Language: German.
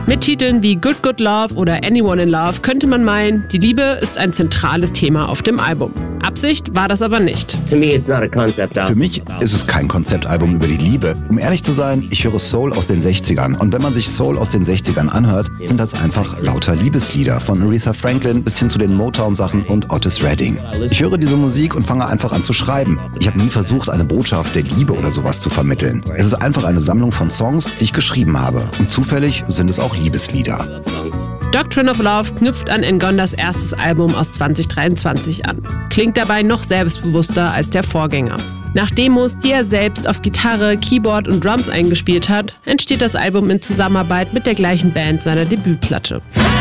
Mit Titeln wie Good Good Love oder Anyone in Love könnte man meinen, die Liebe ist ein zentrales Thema auf dem Album. Absicht war das aber nicht. Für mich ist es kein Konzeptalbum über die Liebe. Um ehrlich zu sein, ich höre Soul aus den 60ern. Und wenn man sich Soul aus den 60ern anhört, sind das einfach lauter Liebeslieder. Von Aretha Franklin bis hin zu den Motown-Sachen und Otis Redding. Ich höre diese Musik und fange einfach an zu schreiben. Ich habe nie versucht, eine Botschaft der Liebe oder sowas zu vermitteln. Es ist einfach eine Sammlung von Songs, die ich geschrieben habe. Und zufällig sind es auch Liebeslieder. Doctrine of Love knüpft an Ngondas erstes Album aus 2023 an. Klingt dabei noch selbstbewusster als der Vorgänger. Nach Demos, die er selbst auf Gitarre, Keyboard und Drums eingespielt hat, entsteht das Album in Zusammenarbeit mit der gleichen Band seiner Debütplatte.